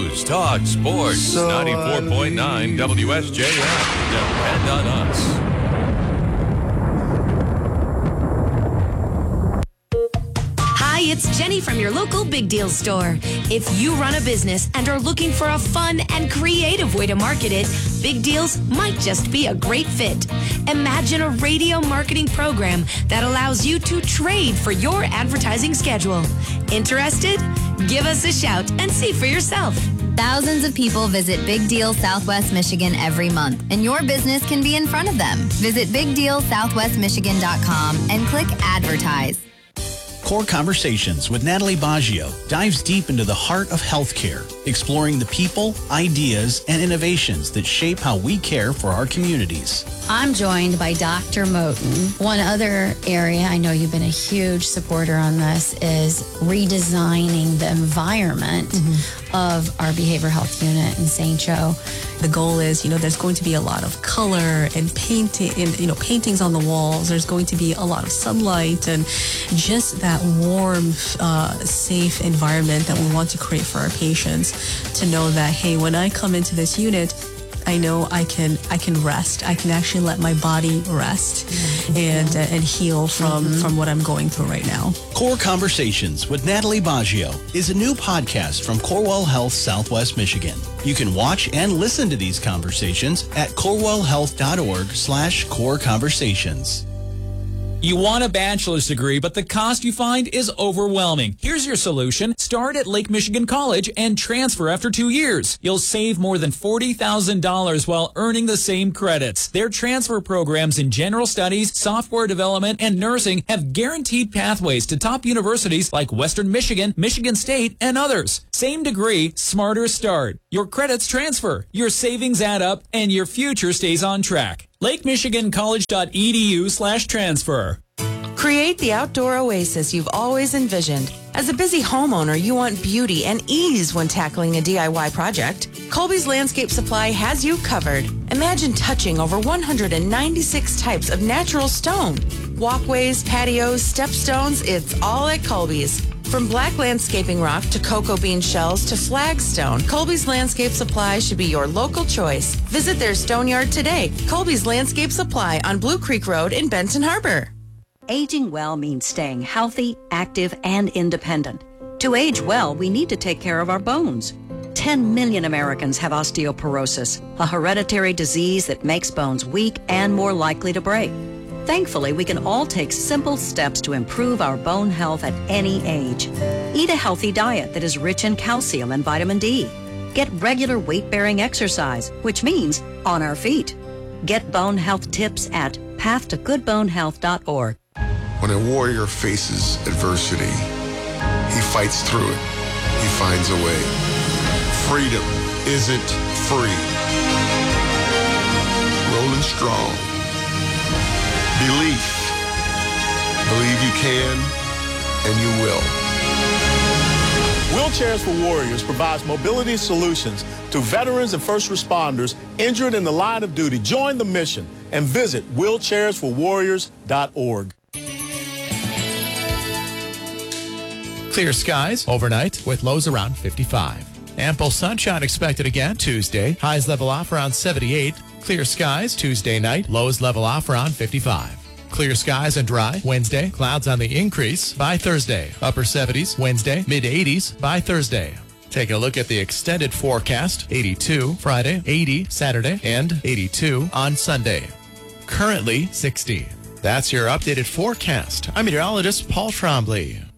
News Talk Sports 94.9 WSJM. Depend on us. Hi, it's Jenny from your local Big Deal store. If you run a business and are looking for a fun and creative way to market it, Big Deals might just be a great fit. Imagine a radio marketing program that allows you to trade for your advertising schedule. Interested? Give us a shout and see for yourself. Thousands of people visit Big Deal Southwest Michigan every month, and your business can be in front of them. Visit BigDealSouthwestMichigan.com and click Advertise. Core Conversations with Natalie Baggio dives deep into the heart of healthcare, exploring the people, ideas, and innovations that shape how we care for our communities. I'm joined by Dr. Moten. One other area I know you've been a huge supporter on this is redesigning the environment of our behavioral health unit in St. Joe. The goal is, there's going to be a lot of color and painting, and, paintings on the walls. There's going to be a lot of sunlight and just that warm, safe environment that we want to create for our patients to know that, hey, when I come into this unit, I know I can rest. I can actually let my body rest and heal from what I'm going through right now. Core Conversations with Natalie Baggio is a new podcast from Corewell Health Southwest Michigan. You can watch and listen to these conversations at corewellhealth.org/core conversations. You want a bachelor's degree, but the cost you find is overwhelming. Here's your solution. Start at Lake Michigan College and transfer after 2 years. You'll save more than $40,000 while earning the same credits. Their transfer programs in general studies, software development, and nursing have guaranteed pathways to top universities like Western Michigan, Michigan State, and others. Same degree, smarter start. Your credits transfer, your savings add up, and your future stays on track. LakeMichiganCollege.edu/transfer. Create the outdoor oasis you've always envisioned. As a busy homeowner, you want beauty and ease when tackling a DIY project. Colby's Landscape Supply has you covered. Imagine touching over 196 types of natural stone. Walkways, patios, stepstones, it's all at Colby's. From black landscaping rock to cocoa bean shells to flagstone, Colby's Landscape Supply should be your local choice. Visit their stone yard today. Colby's Landscape Supply on Blue Creek Road in Benton Harbor. Aging well means staying healthy, active, and independent. To age well, we need to take care of our bones. 10 million Americans have osteoporosis, a hereditary disease that makes bones weak and more likely to break. Thankfully, we can all take simple steps to improve our bone health at any age. Eat a healthy diet that is rich in calcium and vitamin D. Get regular weight-bearing exercise, which means on our feet. Get bone health tips at pathtogoodbonehealth.org. When a warrior faces adversity, he fights through it. He finds a way. Freedom isn't free. Rolling strong. Belief. Believe you can, and you will. Wheelchairs for Warriors provides mobility solutions to veterans and first responders injured in the line of duty. Join the mission and visit wheelchairsforwarriors.org. Clear skies overnight with lows around 55. Ample sunshine expected again Tuesday. Highs level off around 78. Clear skies Tuesday night. Lows level off around 55. Clear skies and dry Wednesday. Clouds on the increase by Thursday. Upper 70s Wednesday. Mid 80s by Thursday. Taking a look at the extended forecast. 82 Friday, 80 Saturday, and 82 on Sunday. Currently 60. That's your updated forecast. I'm meteorologist Paul Trombley.